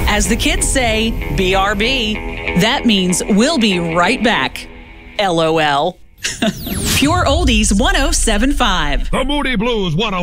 As the kids say, BRB. That means we'll be right back. LOL. Pure Oldies 107.5. The Moody Blues 101.